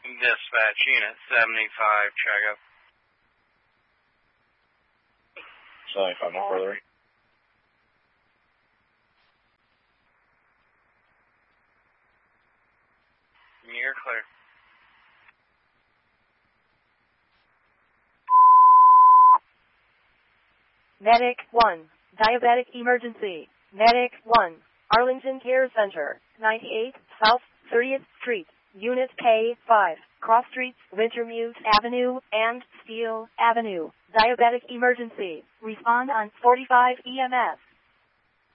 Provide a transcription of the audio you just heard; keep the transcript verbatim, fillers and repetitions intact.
Dispatch, Unit seventy-five, check up. seventy-five, no further. You're clear. Medic one, diabetic emergency. Medic one, Arlington Care Center, ninety-eight South thirtieth Street, Unit K five, cross streets Wintermute Avenue and Steele Avenue. Diabetic emergency. Respond on forty-five E M S.